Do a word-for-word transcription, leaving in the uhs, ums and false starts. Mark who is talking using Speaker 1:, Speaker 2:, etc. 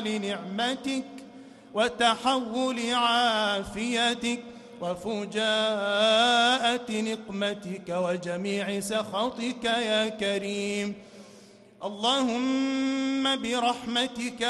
Speaker 1: نعمتك وتحول عافيتك وفجاءة نقمتك وجميع سخطك يا كريم. اللهم برحمتك